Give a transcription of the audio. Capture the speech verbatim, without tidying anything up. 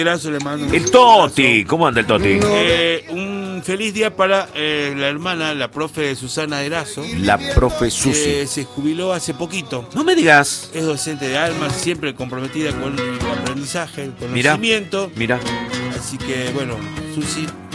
Erazo le mando un El abrazo. Toti, ¿cómo anda el Toti? Eh, un feliz día para eh, la hermana, la profe Susana Erazo, La profe Susi. que se jubiló hace poquito. No me digas. Es docente de alma, siempre comprometida con el aprendizaje, el Mirá, conocimiento. mirá. Así que, bueno, Susi,